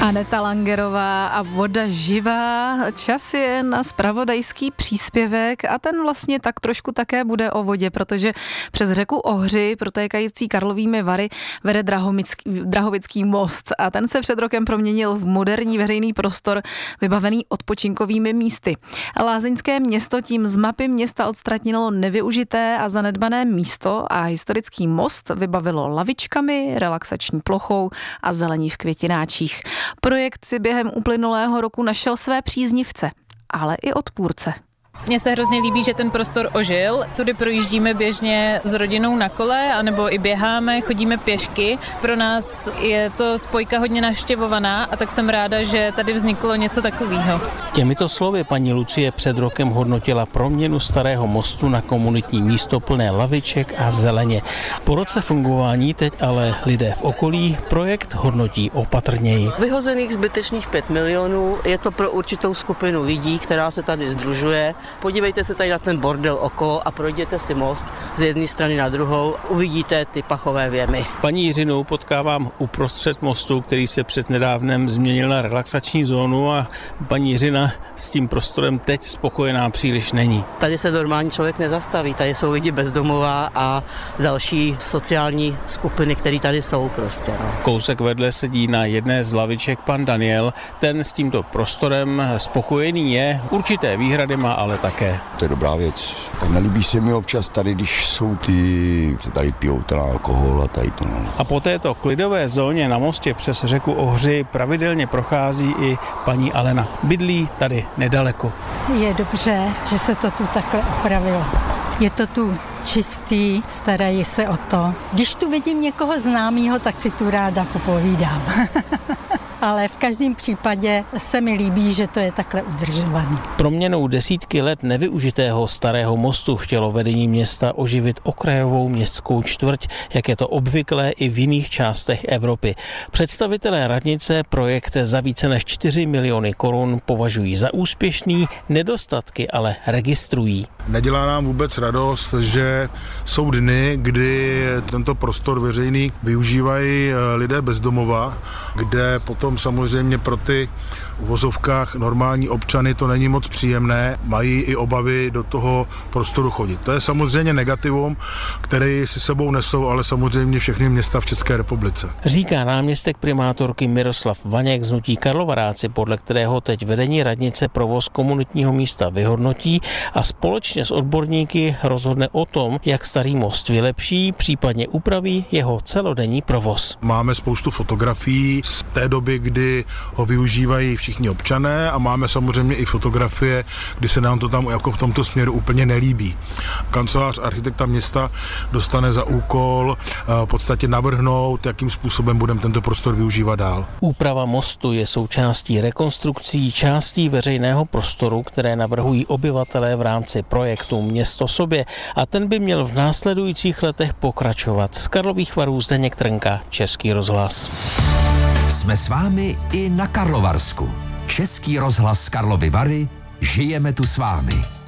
Aneta Langerová a Voda živá. Čas je na zpravodajský příspěvek a ten vlastně tak trošku také bude o vodě, protože přes řeku Ohři, protékající Karlovými Vary, vede Drahovický most a ten se před rokem proměnil v moderní veřejný prostor vybavený odpočinkovými místy. Lázeňské město tím z mapy města odstranilo nevyužité a zanedbané místo a historický most vybavilo lavičkami, relaxační plochou a zelení v květináčích. Projekt si během uplynulého roku našel své příznivce, ale i odpůrce. Mně se hrozně líbí, že ten prostor ožil. Tudy projíždíme běžně s rodinou na kole, anebo i běháme, chodíme pěšky. Pro nás je to spojka hodně navštěvovaná a tak jsem ráda, že tady vzniklo něco takového. Těmito slovy paní Lucie před rokem hodnotila proměnu starého mostu na komunitní místo plné laviček a zeleně. Po roce fungování teď ale lidé v okolí projekt hodnotí opatrněji. Vyhozených zbytečných 5 milionů je to pro určitou skupinu lidí, která se tady sdružuje. Podívejte se tady na ten bordel okolo a projděte si most z jedné strany na druhou, uvidíte ty pachové věmy. Paní Jiřinu potkávám uprostřed mostu, který se přednedávnem změnil na relaxační zónu a paní Jiřina s tím prostorem teď spokojená příliš není. Tady se normální člověk nezastaví, tady jsou lidi bezdomová a další sociální skupiny, které tady jsou prostě. No. Kousek vedle sedí na jedné z laviček pan Daniel, ten s tímto prostorem spokojený je, určité výhrady má ale také. To je dobrá věc. Tak nelíbí se mi občas tady, když jsou ty, co tady pijou ten alkohol a tady to. No. A po této klidové zóně na mostě přes řeku Ohři pravidelně prochází i paní Alena. Bydlí tady nedaleko. Je dobře, že se to tu takhle opravilo. Je to tu čistý, starají se o to. Když tu vidím někoho známého, tak si tu ráda popovídám. Ale v každém případě se mi líbí, že to je takhle udržovaný. Proměnou desítky let nevyužitého starého mostu chtělo vedení města oživit okrajovou městskou čtvrť, jak je to obvyklé i v jiných částech Evropy. Představitelé radnice projekt za více než 4 miliony korun považují za úspěšný, nedostatky ale registrují. Nedělá nám vůbec radost, že jsou dny, kdy tento prostor veřejný využívají lidé bezdomova, kde potom samozřejmě pro ty v vozovkách normální občany to není moc příjemné, mají i obavy do toho prostoru chodit. To je samozřejmě negativum, který si sebou nesou, ale samozřejmě všechny města v České republice. Říká náměstek primátorky Miroslav Vaněk z hnutí Karlovaráci, podle kterého teď vedení radnice provoz komunitního místa vyhodnotí a společně s odborníky rozhodne o tom, jak starý most vylepší, případně upraví jeho celodenní provoz. Máme spoustu fotografií z té doby, kdy ho využívají všichni občané a máme samozřejmě i fotografie, kdy se nám to tam jako v tomto směru úplně nelíbí. Kancelář architekta města dostane za úkol v podstatě navrhnout, jakým způsobem budeme tento prostor využívat dál. Úprava mostu je součástí rekonstrukcí částí veřejného prostoru, které navrhují obyvatelé v rámci projektu Město sobě a ten by měl v následujících letech pokračovat. Z Karlových Varů Zdeněk Trnka, Český rozhlas. Jsme s vámi i na Karlovarsku. Český rozhlas Karlovy Vary, žijeme tu s vámi.